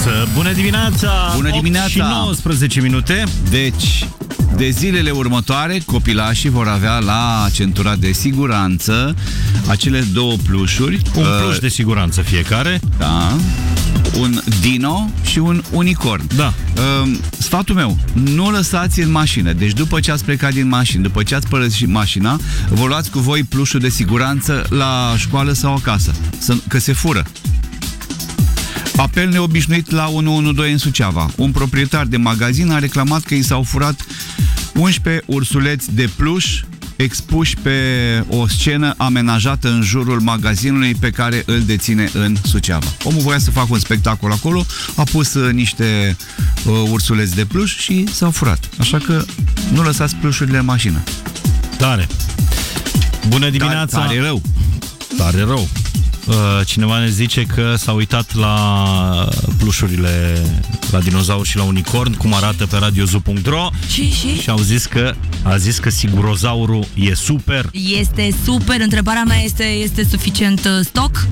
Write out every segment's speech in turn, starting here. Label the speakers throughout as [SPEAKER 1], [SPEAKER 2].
[SPEAKER 1] Bună dimineața!
[SPEAKER 2] Bună dimineața!
[SPEAKER 1] 8 și 19 minute.
[SPEAKER 2] Deci, de zilele următoare, copilașii vor avea la centura de siguranță acele două plușuri.
[SPEAKER 1] Un pluș de siguranță fiecare.
[SPEAKER 2] Da. Un dino și un unicorn.
[SPEAKER 1] Da.
[SPEAKER 2] Sfatul meu, nu lăsați în mașină. Deci după ce ați plecat din mașină, după ce ați părăsit mașina, vă luați cu voi plușul de siguranță la școală sau acasă. Că se fură. Apel neobișnuit la 112 în Suceava. Un proprietar de magazin a reclamat că i s-au furat 11 ursuleți de pluș expuși pe o scenă amenajată în jurul magazinului pe care îl deține în Suceava. Omul voia să facă un spectacol acolo, a pus niște ursuleți de pluș și s-au furat. Așa că nu lăsați plușurile în mașină.
[SPEAKER 1] Tare. Bună dimineața!
[SPEAKER 2] Tare rău.
[SPEAKER 1] Tare rău. Cineva ne zice că s-a uitat la plușurile, la dinozauri și la unicorn, cum arată pe radiozu.ro și au zis că sigurozaurul e super.
[SPEAKER 3] Este super. Întrebarea mea este suficient stoc?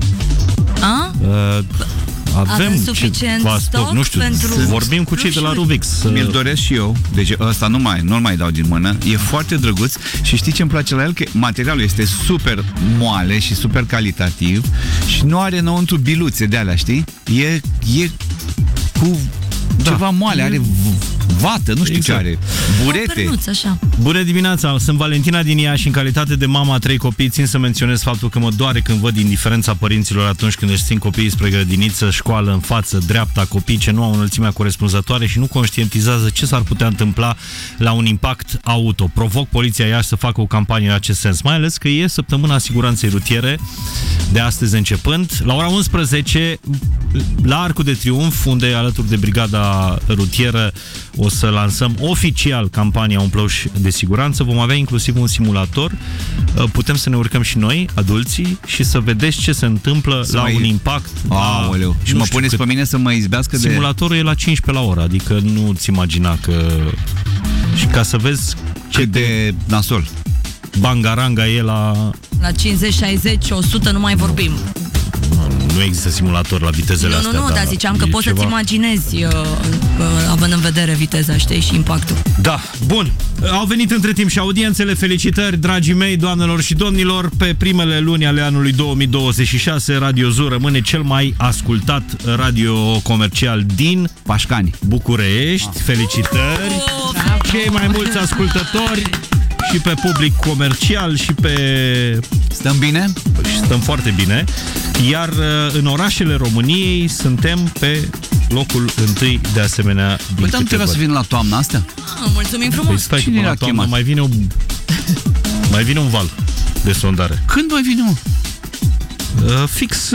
[SPEAKER 1] Avem
[SPEAKER 3] suficient stoc,
[SPEAKER 1] nu știu, vorbim cu cei de la Rubix.
[SPEAKER 2] Mi-l doresc și eu. Deci ăsta nu mai dau din mână. E foarte drăguț și știi ce îmi place la el? Că materialul este super moale și super calitativ și nu are înăuntru biluțe de alea, știi? E cu ceva moale, are vată, nu știu ce are, burete.
[SPEAKER 3] Pernuț, așa.
[SPEAKER 1] Bună dimineața, sunt Valentina din Iași și în calitate de mama a 3 copii țin să menționez faptul că mă doare când văd indiferența părinților atunci când își țin copiii spre grădiniță, școală, în față, dreapta, copii ce nu au înălțimea corespunzătoare și nu conștientizează ce s-ar putea întâmpla la un impact auto. Provoc poliția Iași să facă o campanie în acest sens, mai ales că e săptămâna siguranței rutiere de astăzi începând. La ora 11, la Arcul de Triunf, unde alături de brigada rutieră o să lansăm oficial campania Un pluș de siguranță. Vom avea inclusiv un simulator. Putem să ne urcăm și noi, adulții, și să vedeți ce se întâmplă la un impact.
[SPEAKER 2] Aoleu. Și mă puneți pe mine să mă izbească de...
[SPEAKER 1] Simulatorul e la 15 la oră, adică nu-ți imagina că... Și ca să vezi
[SPEAKER 2] ce de nasol.
[SPEAKER 1] Bangaranga e la...
[SPEAKER 3] La 50, 60, 100 nu mai vorbim.
[SPEAKER 1] Nu există simulator la vitezele astea.
[SPEAKER 3] Nu, dar ziceam că poți să-ți imaginezi, având în vedere viteza, știi, și impactul.
[SPEAKER 1] Da, bun. Au venit între timp și audiențele. Felicitări, dragii mei, doamnelor și domnilor. Pe primele luni ale anului 2026, Radio Zoo rămâne cel mai ascultat radio comercial din
[SPEAKER 2] Pașcani,
[SPEAKER 1] București. Felicitări! Cei mai mulți ascultători și pe public comercial și pe...
[SPEAKER 2] Stăm bine?
[SPEAKER 1] Stăm foarte bine. Iar în orașele României suntem pe locul întâi de asemenea.
[SPEAKER 2] Păi nu trebuia să vină la toamna asta?
[SPEAKER 3] Mulțumim frumos!
[SPEAKER 1] Păi stai,
[SPEAKER 2] cine
[SPEAKER 1] că la toamnă mai vine un val de sondare.
[SPEAKER 2] Când mai vine?
[SPEAKER 1] Fix